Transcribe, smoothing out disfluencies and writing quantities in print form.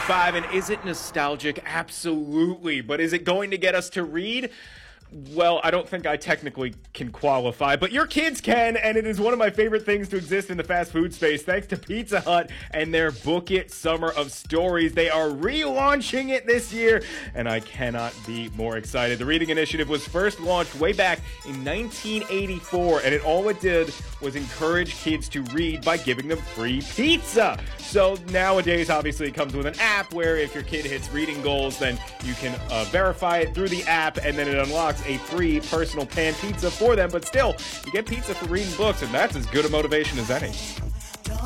5, and is it nostalgic? Absolutely. But is it going to get us to read? Well, I don't think I technically can qualify, but your kids can, and it is one of my favorite things to exist in the fast food space, thanks to Pizza Hut and their Book It Summer of Stories. They are relaunching it this year, and I cannot be more excited. The Reading Initiative was first launched way back in 1984, and all it did was encourage kids to read by giving them free pizza. So nowadays, obviously, it comes with an app where if your kid hits reading goals, then you can verify it through the app, and then it unlocks a free personal pan pizza for them. But still, you get pizza for reading books, and that's as good a motivation as any.